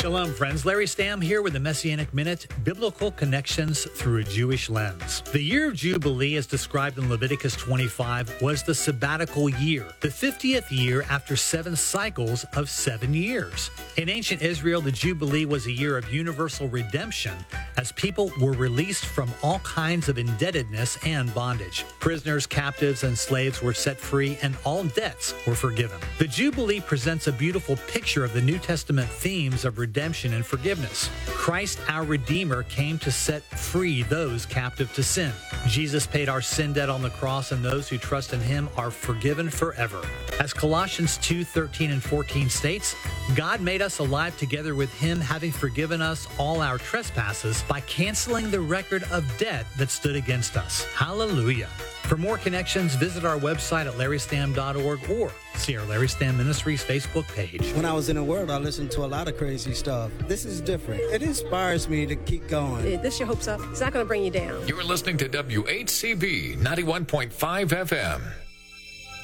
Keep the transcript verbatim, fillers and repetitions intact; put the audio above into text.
Shalom, friends. Larry Stamm here with the Messianic Minute, Biblical Connections Through a Jewish Lens. The year of Jubilee, as described in Leviticus twenty-five, was the sabbatical year, the fiftieth year after seven cycles of seven years. In ancient Israel, the Jubilee was a year of universal redemption as people were released from all kinds of indebtedness and bondage. Prisoners, captives, and slaves were set free, and all debts were forgiven. The Jubilee presents a beautiful picture of the New Testament themes of redemption and forgiveness. Christ, our Redeemer, came to set free those captive to sin. Jesus paid our sin debt on the cross, and those who trust in him are forgiven forever. As Colossians two thirteen and fourteen states, God made us alive together with him, having forgiven us all our trespasses by canceling the record of debt that stood against us. Hallelujah. For more connections, visit our website at larry stamm dot org or see our Larry Stamm Ministries Facebook page. When I was in the world, I listened to a lot of crazy stuff. This is different. It inspires me to keep going. This your hopes up. It's not going to bring you down. You're listening to W H C B ninety-one point five F M.